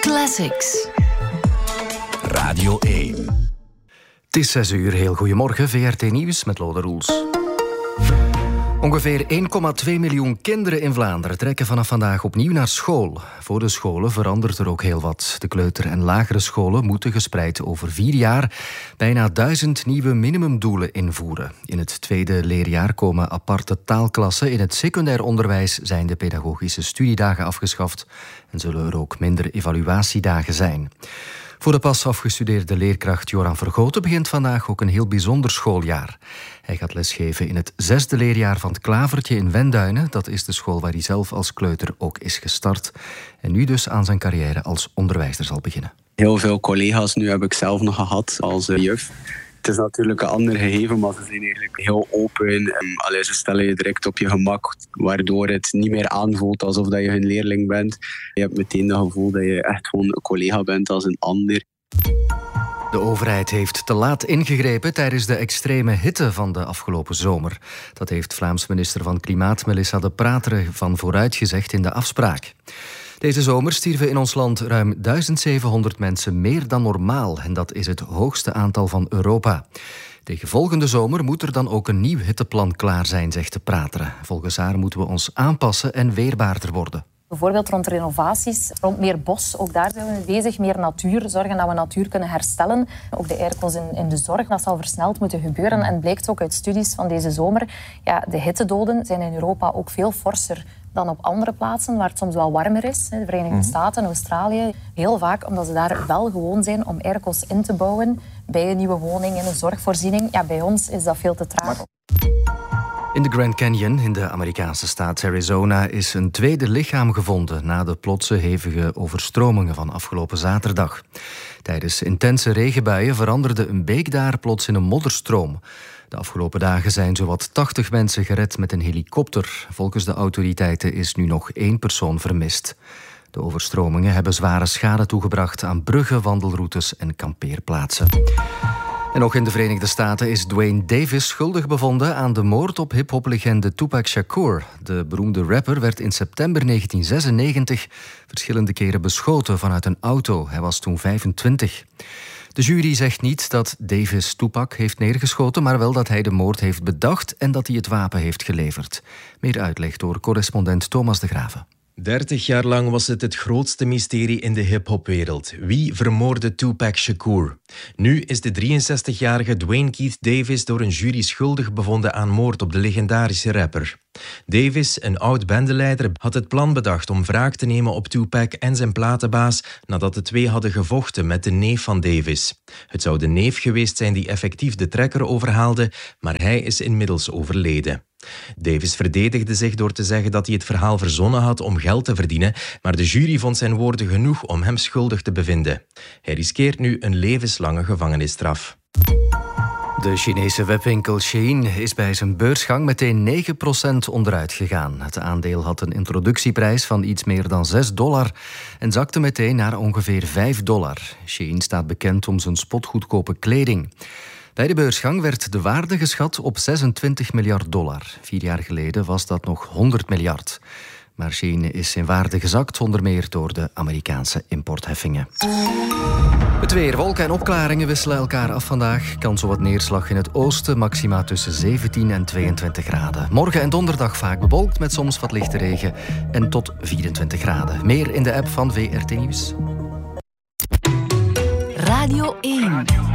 Classics. Radio 1. Het is 6 uur, heel goedemorgen, VRT Nieuws met Lode Roels. Ongeveer 1,2 miljoen kinderen in Vlaanderen trekken vanaf vandaag opnieuw naar school. Voor de scholen verandert er ook heel wat. De kleuter- en lagere scholen moeten gespreid over 4 jaar bijna 1000 nieuwe minimumdoelen invoeren. In het tweede leerjaar komen aparte taalklassen. In het secundair onderwijs zijn de pedagogische studiedagen afgeschaft en zullen er ook minder evaluatiedagen zijn. Voor de pas afgestudeerde leerkracht Joran Vergoten begint vandaag ook een heel bijzonder schooljaar. Hij gaat lesgeven in het 6e leerjaar van het Klavertje in Wenduinen. Dat is de school waar hij zelf als kleuter ook is gestart. En nu dus aan zijn carrière als onderwijzer zal beginnen. Heel veel collega's nu heb ik zelf nog gehad als juf. Het is natuurlijk een ander gegeven, maar ze zijn eigenlijk heel open. Ze stellen je direct op je gemak, waardoor het niet meer aanvoelt alsof dat je hun leerling bent. Je hebt meteen het gevoel dat je echt gewoon een collega bent als een ander. De overheid heeft te laat ingegrepen tijdens de extreme hitte van de afgelopen zomer. Dat heeft Vlaams minister van Klimaat Melissa De Prater van vooruit gezegd in de afspraak. Deze zomer stierven in ons land ruim 1700 mensen meer dan normaal. En dat is het hoogste aantal van Europa. Tegen volgende zomer moet er dan ook een nieuw hitteplan klaar zijn, zegt De Prater. Volgens haar moeten we ons aanpassen en weerbaarder worden. Bijvoorbeeld rond renovaties, rond meer bos. Ook daar zijn we mee bezig. Meer natuur, zorgen dat we natuur kunnen herstellen. Ook de airco's in de zorg, dat zal versneld moeten gebeuren. En blijkt ook uit studies van deze zomer, de hittedoden zijn in Europa ook veel forser dan op andere plaatsen waar het soms wel warmer is. De Verenigde Staten, Australië. Heel vaak omdat ze daar wel gewoon zijn om airco's in te bouwen bij een nieuwe woning, in een zorgvoorziening. Ja, bij ons is dat veel te traag. In de Grand Canyon in de Amerikaanse staat Arizona is een tweede lichaam gevonden na de plotse hevige overstromingen van afgelopen zaterdag. Tijdens intense regenbuien veranderde een beek daar plots in een modderstroom. De afgelopen dagen zijn zowat 80 mensen gered met een helikopter. Volgens de autoriteiten is nu nog 1 persoon vermist. De overstromingen hebben zware schade toegebracht aan bruggen, wandelroutes en kampeerplaatsen. En ook in de Verenigde Staten is Dwayne Davis schuldig bevonden aan de moord op hip-hoplegende Tupac Shakur. De beroemde rapper werd in september 1996 verschillende keren beschoten vanuit een auto. Hij was toen 25. De jury zegt niet dat Davis Tupac heeft neergeschoten, maar wel dat hij de moord heeft bedacht en dat hij het wapen heeft geleverd. Meer uitleg door correspondent Thomas de Graven. 30 jaar lang was het grootste mysterie in de hip-hopwereld. Wie vermoordde Tupac Shakur? Nu is de 63-jarige Dwayne Keith Davis door een jury schuldig bevonden aan moord op de legendarische rapper. Davis, een oud-bendeleider, had het plan bedacht om wraak te nemen op Tupac en zijn platenbaas nadat de twee hadden gevochten met de neef van Davis. Het zou de neef geweest zijn die effectief de trekker overhaalde, maar hij is inmiddels overleden. Davis verdedigde zich door te zeggen dat hij het verhaal verzonnen had om geld te verdienen, maar de jury vond zijn woorden genoeg om hem schuldig te bevinden. Hij riskeert nu een levenslange gevangenisstraf. De Chinese webwinkel Shein is bij zijn beursgang meteen 9% onderuit gegaan. Het aandeel had een introductieprijs van iets meer dan $6 en zakte meteen naar ongeveer $5. Shein staat bekend om zijn spotgoedkope kleding. Bij de beursgang werd de waarde geschat op $26 miljard. 4 jaar geleden was dat nog 100 miljard. Maar Shein is in waarde gezakt, onder meer door de Amerikaanse importheffingen. Het weer, wolken en opklaringen wisselen elkaar af vandaag. Kans op wat neerslag in het oosten, maxima tussen 17 en 22 graden. Morgen en donderdag vaak bewolkt met soms wat lichte regen en tot 24 graden. Meer in de app van VRT Nieuws. Radio 1.